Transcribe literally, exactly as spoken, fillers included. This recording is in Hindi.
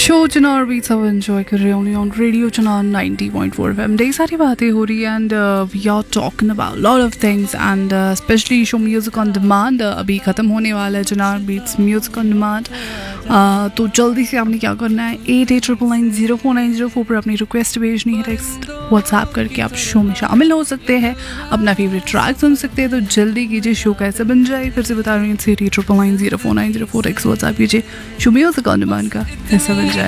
शो चुनार बीट्स अब एंजॉय कर रहे होंगे on radio Chunar ninety point four FM. ढेर सारी बातें हो रही है and we are talking about lot of things and specially show music on demand अभी ख़त्म होने वाला है Chunar beats music on demand. तो जल्दी से आपने क्या करना है, eight eight triple nine zero four nine zero four पर अपनी रिक्वेस्ट भेजनी है। टेक्स्ट व्हाट्सएप करके आप शो में शामिल हो सकते हैं, अपना फेवरेट ट्रैक सुन सकते हैं। तो जल्दी कीजिए, शो कैसे बन जाए फिर से बता रही हूँ। Eight eight triple nine zero four nine zero four text WhatsApp कीजिए, शो म्यूजिक ऑन डिमांड का ऐसा बन जाए।